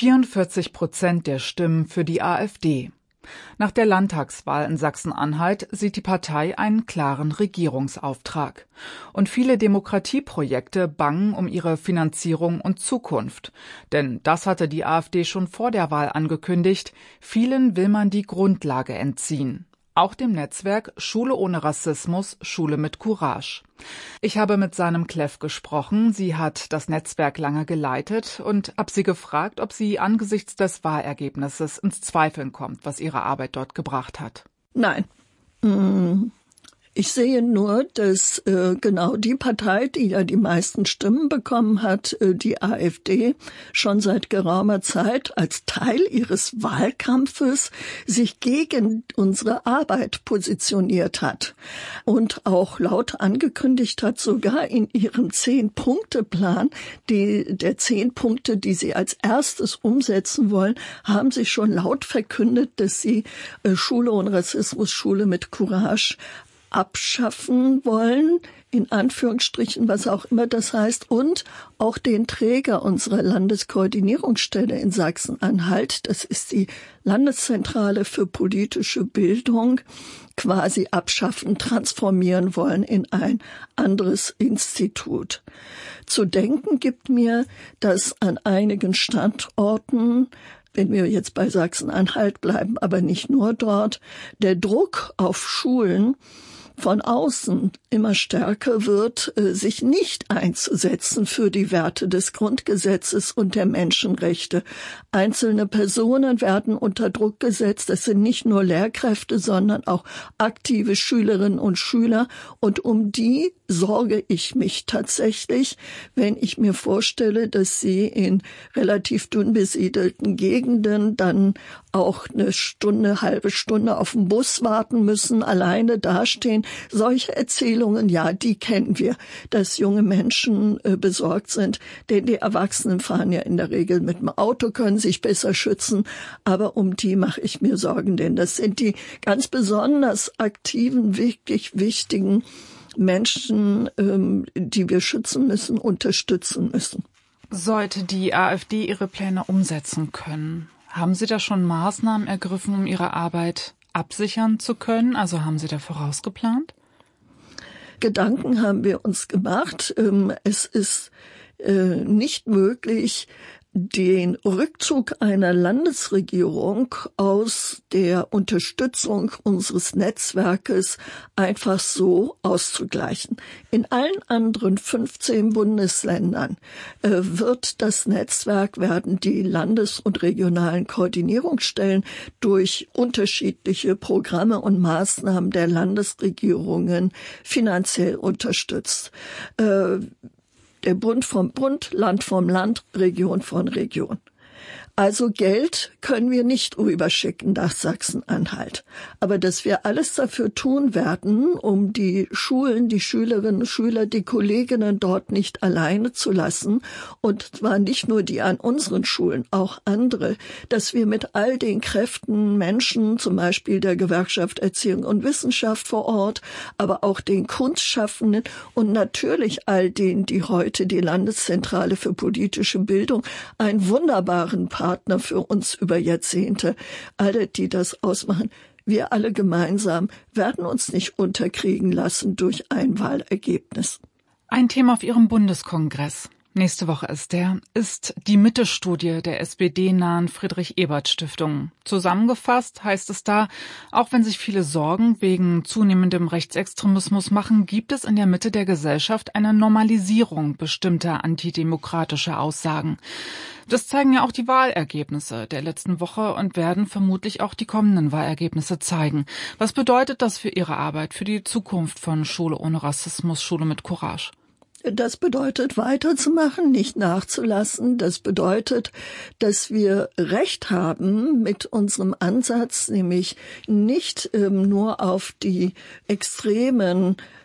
44% der Stimmen für die AfD. Nach der Landtagswahl in Sachsen-Anhalt sieht die Partei einen klaren Regierungsauftrag. Und viele Demokratieprojekte bangen um ihre Finanzierung und Zukunft. Denn das hatte die AfD schon vor der Wahl angekündigt. Vielen will man die Grundlage entziehen. Auch dem Netzwerk Schule ohne Rassismus, Schule mit Courage. Ich habe mit Sanem Kleff gesprochen. Sie hat das Netzwerk lange geleitet und habe sie gefragt, ob sie angesichts des Wahlergebnisses ins Zweifeln kommt, was ihre Arbeit dort gebracht hat. Nein. Ich sehe nur, dass genau die Partei, die ja die meisten Stimmen bekommen hat, die AfD, schon seit geraumer Zeit als Teil ihres Wahlkampfes sich gegen unsere Arbeit positioniert hat und auch laut angekündigt hat, sogar in ihrem 10-Punkte-Plan, der 10 Punkte, die sie als erstes umsetzen wollen, haben sie schon laut verkündet, dass sie Schule ohne Rassismus, Schule mit Courage abschaffen wollen, in Anführungsstrichen, was auch immer das heißt, und auch den Träger unserer Landeskoordinierungsstelle in Sachsen-Anhalt, das ist die Landeszentrale für politische Bildung, quasi abschaffen, transformieren wollen in ein anderes Institut. Zu denken gibt mir, dass an einigen Standorten, wenn wir jetzt bei Sachsen-Anhalt bleiben, aber nicht nur dort, der Druck auf Schulen von außen immer stärker wird, sich nicht einzusetzen für die Werte des Grundgesetzes und der Menschenrechte. Einzelne Personen werden unter Druck gesetzt. Das sind nicht nur Lehrkräfte, sondern auch aktive Schülerinnen und Schüler. Und um die sorge ich mich tatsächlich, wenn ich mir vorstelle, dass sie in relativ dünn besiedelten Gegenden dann auch eine halbe Stunde auf den Bus warten müssen, alleine dastehen. Solche Erzählungen, ja, die kennen wir, dass junge Menschen besorgt sind, denn die Erwachsenen fahren ja in der Regel mit dem Auto, können sich besser schützen, aber um die mache ich mir Sorgen, denn das sind die ganz besonders aktiven, wirklich wichtigen Menschen, die wir schützen müssen, unterstützen müssen. Sollte die AfD ihre Pläne umsetzen können, haben Sie da schon Maßnahmen ergriffen, um Ihre Arbeit absichern zu können? Also haben Sie da vorausgeplant? Gedanken haben wir uns gemacht. Es ist nicht möglich, den Rückzug einer Landesregierung aus der Unterstützung unseres Netzwerkes einfach so auszugleichen. In allen anderen 15 Bundesländern werden die Landes- und regionalen Koordinierungsstellen durch unterschiedliche Programme und Maßnahmen der Landesregierungen finanziell unterstützt. Der Bund vom Bund, Land vom Land, Region von Region. Also Geld können wir nicht rüberschicken nach Sachsen-Anhalt. Aber dass wir alles dafür tun werden, um die Schulen, die Schülerinnen und Schüler, die Kolleginnen dort nicht alleine zu lassen, und zwar nicht nur die an unseren Schulen, auch andere, dass wir mit all den Kräften, Menschen, zum Beispiel der Gewerkschaft Erziehung und Wissenschaft vor Ort, aber auch den Kunstschaffenden und natürlich all denen, die heute die Landeszentrale für politische Bildung, einen wunderbaren Partner für uns über Jahrzehnte, alle, die das ausmachen. Wir alle gemeinsam werden uns nicht unterkriegen lassen durch ein Wahlergebnis. Ein Thema auf Ihrem Bundeskongress. Nächste Woche ist die Mitte-Studie der SPD-nahen Friedrich-Ebert-Stiftung. Zusammengefasst heißt es da, auch wenn sich viele Sorgen wegen zunehmendem Rechtsextremismus machen, gibt es in der Mitte der Gesellschaft eine Normalisierung bestimmter antidemokratischer Aussagen. Das zeigen ja auch die Wahlergebnisse der letzten Woche und werden vermutlich auch die kommenden Wahlergebnisse zeigen. Was bedeutet das für Ihre Arbeit, für die Zukunft von Schule ohne Rassismus, Schule mit Courage? Das bedeutet, weiterzumachen, nicht nachzulassen. Das bedeutet, dass wir Recht haben mit unserem Ansatz, nämlich nicht nur auf die extremen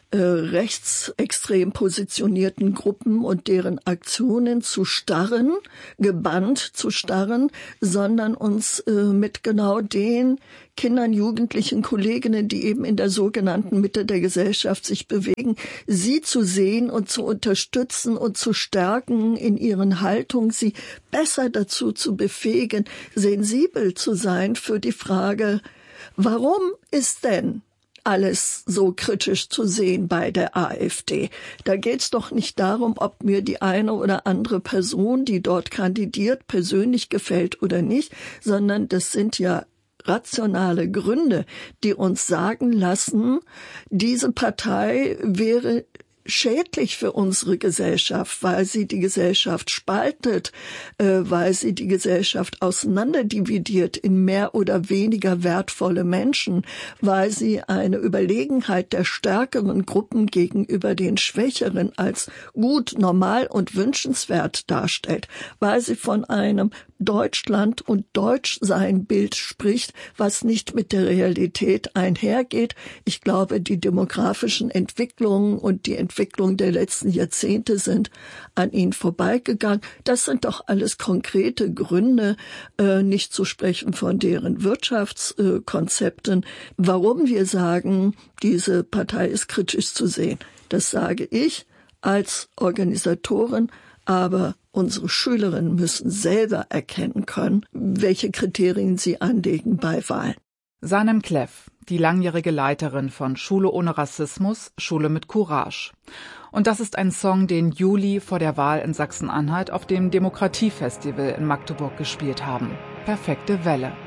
rechtsextrem positionierten Gruppen und deren Aktionen zu starren, gebannt zu starren, sondern uns mit genau den Kindern, Jugendlichen, Kolleginnen, die eben in der sogenannten Mitte der Gesellschaft sich bewegen, sie zu sehen und zu unterstützen und zu stärken in ihren Haltungen, sie besser dazu zu befähigen, sensibel zu sein für die Frage, warum ist denn alles so kritisch zu sehen bei der AfD? Da geht's doch nicht darum, ob mir die eine oder andere Person, die dort kandidiert, persönlich gefällt oder nicht, sondern das sind ja rationale Gründe, die uns sagen lassen, diese Partei wäre schädlich für unsere Gesellschaft, weil sie die Gesellschaft spaltet, weil sie die Gesellschaft auseinanderdividiert in mehr oder weniger wertvolle Menschen, weil sie eine Überlegenheit der stärkeren Gruppen gegenüber den Schwächeren als gut, normal und wünschenswert darstellt, weil sie von einem Deutschland und Deutschsein-Bild spricht, was nicht mit der Realität einhergeht. Ich glaube, die demografischen Entwicklungen und die Entwicklung der letzten Jahrzehnte sind an ihnen vorbeigegangen. Das sind doch alles konkrete Gründe, nicht zu sprechen von deren Wirtschaftskonzepten, warum wir sagen, diese Partei ist kritisch zu sehen. Das sage ich als Organisatorin, aber unsere Schülerinnen müssen selber erkennen können, welche Kriterien sie anlegen bei Wahlen. Sanem Kleff, die langjährige Leiterin von Schule ohne Rassismus, Schule mit Courage. Und das ist ein Song, den Juli vor der Wahl in Sachsen-Anhalt auf dem Demokratiefestival in Magdeburg gespielt haben. Perfekte Welle.